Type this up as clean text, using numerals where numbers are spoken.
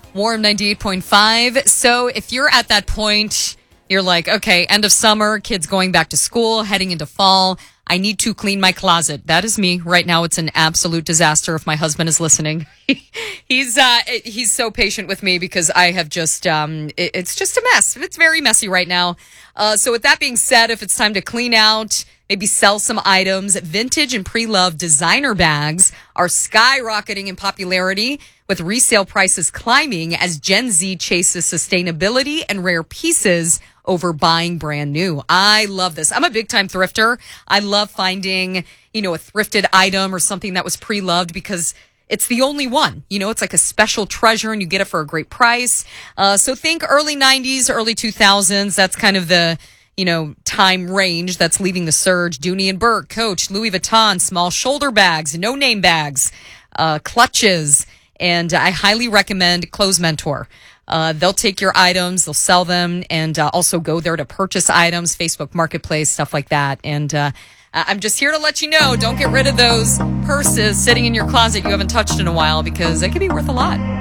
Warm 98.5. So if you're at that point, you're like, okay, end of summer, kids going back to school, heading into fall. I need to clean my closet. That is me. Right now, it's an absolute disaster if my husband is listening. He's so patient with me because I have just, it's just a mess. It's very messy right now. So with that being said, if it's time to clean out, maybe sell some items, vintage and pre-loved designer bags are skyrocketing in popularity with resale prices climbing as Gen Z chases sustainability and rare pieces over buying brand new. I love this. I'm a big time thrifter. I love finding, a thrifted item or something that was pre-loved because it's the only one. It's like a special treasure and you get it for a great price. So think early 90s, early 2000s. That's kind of the time range that's leading the surge. Dooney & Burke, Coach, Louis Vuitton, small shoulder bags, no-name bags, clutches, and I highly recommend Clothes Mentor. They'll take your items, they'll sell them, and also go there to purchase items, Facebook Marketplace, stuff like that. And I'm just here to let you know, don't get rid of those purses sitting in your closet you haven't touched in a while because they could be worth a lot.